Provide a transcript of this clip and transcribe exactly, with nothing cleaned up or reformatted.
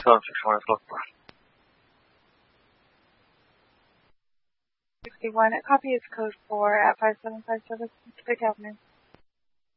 seven six one is looked for. sixty-one, a copy is code four at five seven five seven. Good afternoon.